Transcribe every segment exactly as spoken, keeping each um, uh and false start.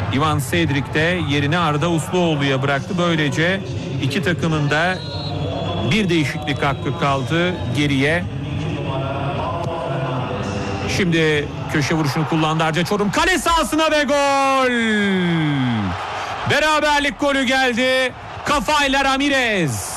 Ivan Cedric de yerini Arda Usluoğlu'ya bıraktı. Böylece iki takımın da bir değişiklik hakkı kaldı geriye. Şimdi köşe vuruşunu kullandı Arca Çorum. Kale sahasına ve gol! Beraberlik golü geldi. Kafayla Ramirez.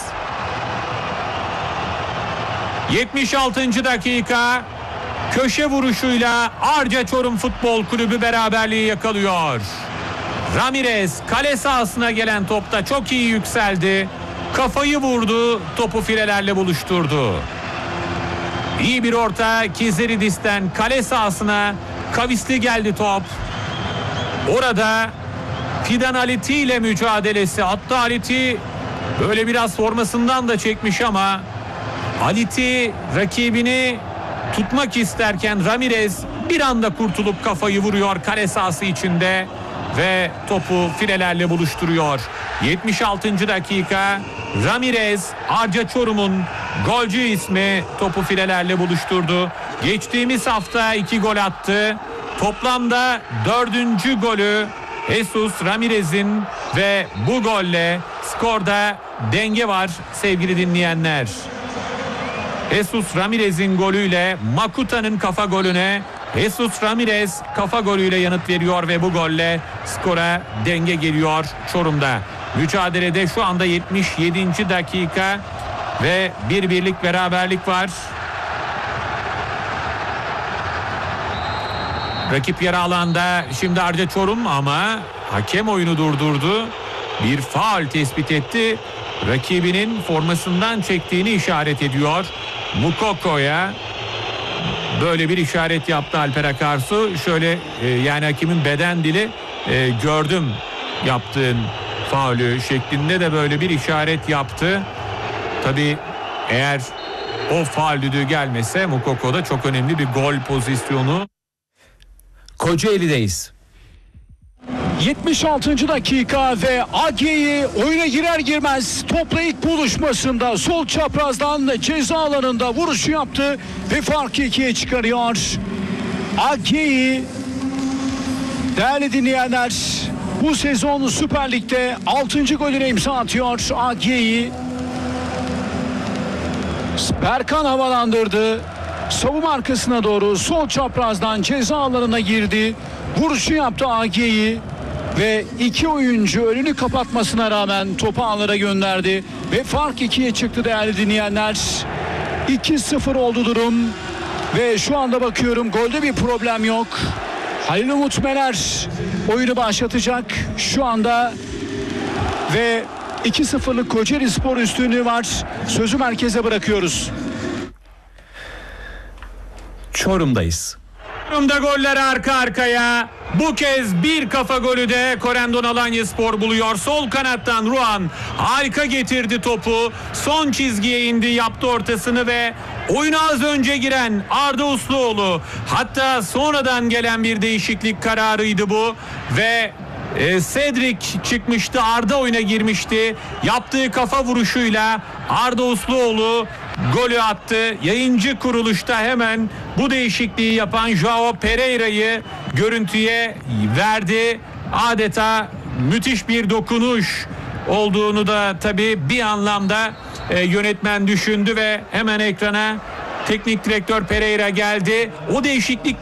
yetmiş altıncı dakika. Köşe vuruşuyla Arca Çorum Futbol Kulübü beraberliği yakalıyor. Ramirez kale sahasına gelen topta çok iyi yükseldi. Kafayı vurdu, topu filelerle buluşturdu. İyi bir orta Kizeridis'ten kale sahasına kavisli geldi top. Orada Fidan Aliti ile mücadelesi. Hatta Aliti böyle biraz formasından da çekmiş ama Aliti rakibini tutmak isterken Ramirez bir anda kurtulup kafayı vuruyor kale sahası içinde ve topu filelerle buluşturuyor. yetmiş altıncı dakika. Ramirez, Arca Çorum'un golcü ismi, topu filelerle buluşturdu. Geçtiğimiz hafta iki gol attı. Toplamda dördüncü golü Jesus Ramirez'in ve bu golle skorda denge var sevgili dinleyenler. Jesus Ramirez'in golüyle Makuta'nın kafa golüne Jesus Ramirez kafa golüyle yanıt veriyor ve bu golle skora denge geliyor Çorum'da. Mücadelede şu anda yetmiş yedinci dakika ve bir birlik beraberlik var. Rakip yarı alanda şimdi Arca Çorum ama hakem oyunu durdurdu. Bir faul tespit etti. Rakibinin formasından çektiğini işaret ediyor. Mukoko'ya böyle bir işaret yaptı Alper Akarsu. Şöyle e, yani hakemin beden dili e, gördüm yaptığın faulü şeklinde de böyle bir işaret yaptı. Tabii eğer o faul düdüğü gelmese Mukoko'da çok önemli bir gol pozisyonu. Kocaeli'deyiz. yetmiş altıncı dakika ve Age'yi oyuna girer girmez topla ilk buluşmasında sol çaprazdan ceza alanında vuruşu yaptı ve farkı ikiye çıkarıyor. Age'yi, değerli dinleyenler, bu sezon Süper Lig'de altıncı golüne imza atıyor. Age'yi Berkan havalandırdı. Savunma arkasına doğru sol çaprazdan ceza alanına girdi. Vuruşu yaptı Age'yi ve iki oyuncu önünü kapatmasına rağmen topu ağlara gönderdi ve fark ikiye çıktı değerli dinleyenler. iki sıfır oldu durum ve şu anda bakıyorum golde bir problem yok. Halil Umut Meler oyunu başlatacak şu anda ve iki sıfırlık Kocaeli Spor üstünlüğü var. Sözü merkeze bırakıyoruz. Çorum'dayız. Çorum'da goller arka arkaya. Bu kez bir kafa golü de Korendon Alanyaspor buluyor. Sol kanattan Ruan harika getirdi topu. Son çizgiye indi, yaptı ortasını ve oyuna az önce giren Arda Usluoğlu, hatta sonradan gelen bir değişiklik kararıydı bu ve e, Cedric çıkmıştı, Arda oyuna girmişti. Yaptığı kafa vuruşuyla Arda Usluoğlu golü attı. Yayıncı kuruluşta hemen bu değişikliği yapan Joao Pereira'yı görüntüye verdi. Adeta müthiş bir dokunuş olduğunu da tabii bir anlamda e, yönetmen düşündü ve hemen ekrana teknik direktör Pereira geldi. O değişiklik